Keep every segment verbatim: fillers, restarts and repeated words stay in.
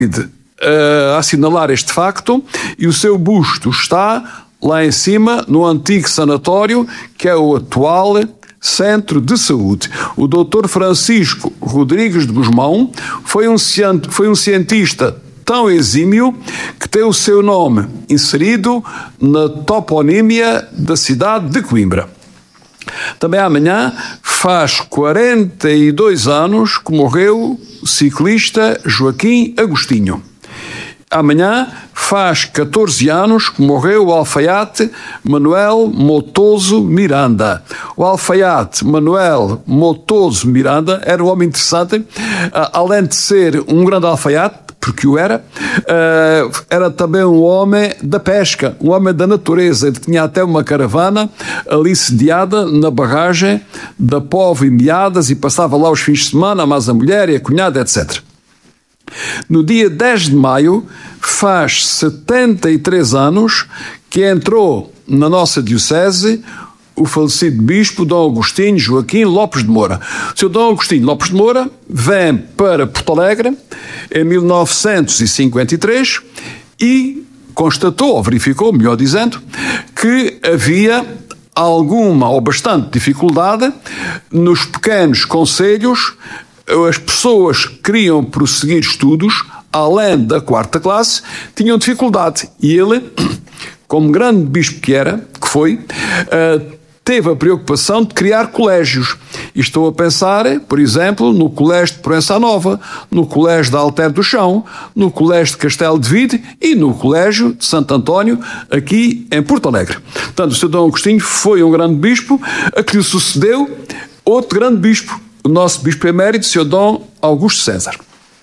a assinalar este facto, e o seu busto está lá em cima, no antigo sanatório, que é o atual Centro de Saúde. O doutor Francisco Rodrigues de Guzmão foi um, foi um cientista tão exímio que tem o seu nome inserido na toponímia da cidade de Coimbra. Também amanhã faz quarenta e dois anos que morreu o ciclista Joaquim Agostinho. Amanhã faz catorze anos que morreu o alfaiate Manuel Motoso Miranda. O alfaiate Manuel Motoso Miranda era um homem interessante, além de ser um grande alfaiate, porque o era, era também um homem da pesca, um homem da natureza. Ele tinha até uma caravana ali sediada na barragem da Povo e Meadas e passava lá os fins de semana, mais a mulher e a cunhada, etcétera. No dia dez de maio, faz setenta e três anos que entrou na nossa diocese o falecido bispo Dom Agostinho Joaquim Lopes de Moura. O senhor Dom Agostinho Lopes de Moura vem para Porto Alegre em mil novecentos e cinquenta e três e constatou, ou verificou, melhor dizendo, que havia alguma ou bastante dificuldade nos pequenos concelhos. As pessoas que queriam prosseguir estudos, além da quarta classe, tinham dificuldade. E ele, como grande bispo que era, que foi, teve a preocupação de criar colégios. E estou a pensar, por exemplo, no Colégio de Proença Nova, no Colégio de Alter do Chão, no Colégio de Castelo de Vide e no Colégio de Santo António, aqui em Porto Alegre. Portanto, o senhor Dom Agostinho foi um grande bispo, a que lhe sucedeu outro grande bispo, o nosso bispo emérito, senhor Dom Augusto César.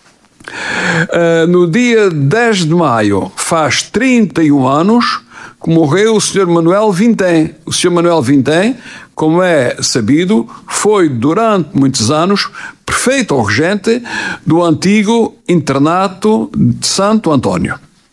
Uh, no dia dez de maio, faz trinta e um anos que morreu o senhor Manuel Vintém. O senhor Manuel Vintém, como é sabido, foi durante muitos anos prefeito ou regente do antigo internato de Santo António.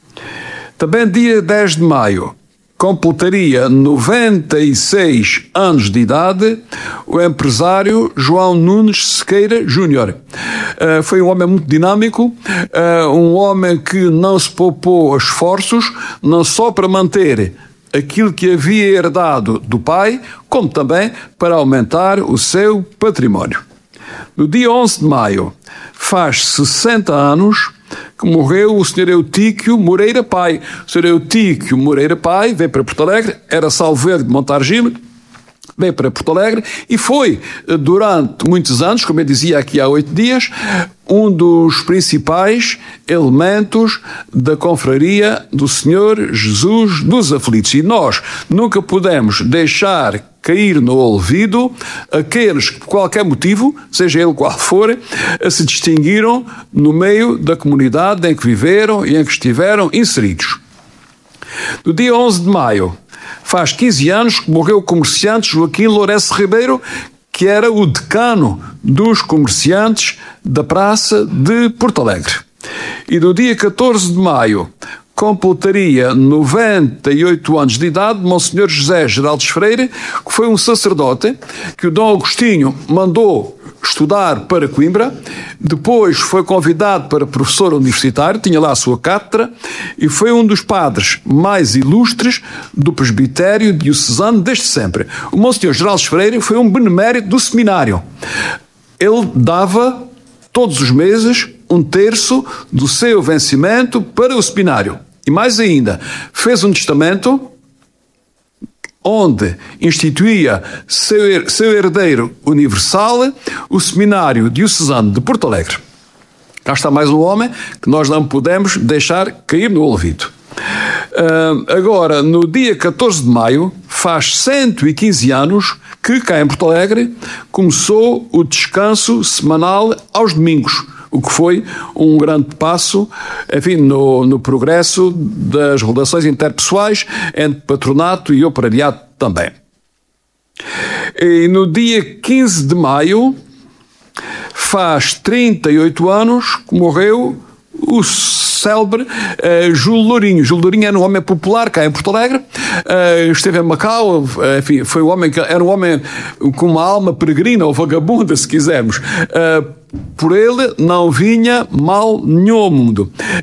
Também dia dez de maio, completaria noventa e seis anos de idade o empresário João Nunes Sequeira Júnior. Uh, foi um homem muito dinâmico, uh, um homem que não se poupou esforços, não só para manter aquilo que havia herdado do pai, como também para aumentar o seu património. No dia onze de maio, faz sessenta anos que morreu o senhor Eutíquio Moreira Pai. O senhor Eutíquio Moreira Pai veio para Porto Alegre, era salveiro de Montargil, veio para Porto Alegre e foi, durante muitos anos, como eu dizia aqui há oito dias, um dos principais elementos da confraria do Senhor Jesus dos Aflitos. E nós nunca podemos deixar cair no olvido aqueles que, por qualquer motivo, seja ele qual for, se distinguiram no meio da comunidade em que viveram e em que estiveram inseridos. No dia onze de maio, faz quinze anos que morreu o comerciante Joaquim Lourenço Ribeiro, que era o decano dos comerciantes da Praça de Porto Alegre. E no dia catorze de maio, completaria noventa e oito anos de idade Monsenhor José Geraldes Freire, que foi um sacerdote que o Dom Agostinho mandou estudar para Coimbra, depois foi convidado para professor universitário, tinha lá a sua cátedra, e foi um dos padres mais ilustres do presbitério diocesano desde sempre. O Monsenhor Geraldes Freire foi um benemérito do seminário. Ele dava, todos os meses, um terço do seu vencimento para o seminário. E mais ainda, fez um testamento onde instituía seu, seu herdeiro universal, o Seminário Diocesano de Porto Alegre. Cá está mais um homem que nós não podemos deixar cair no olvido. Uh, agora, no dia catorze de maio, faz cento e quinze anos que, cá em Porto Alegre, começou o descanso semanal aos domingos, o que foi um grande passo, enfim, no, no progresso das relações interpessoais entre patronato e operariado também. E no dia quinze de maio, faz trinta e oito anos que morreu o célebre uh, Júlio Lourinho. Júlio Lourinho era um homem popular cá em Porto Alegre, uh, esteve em Macau, uh, enfim, foi um homem que era um homem com uma alma peregrina ou vagabunda, se quisermos. Uh, por ele não vinha mal nenhum ao mundo.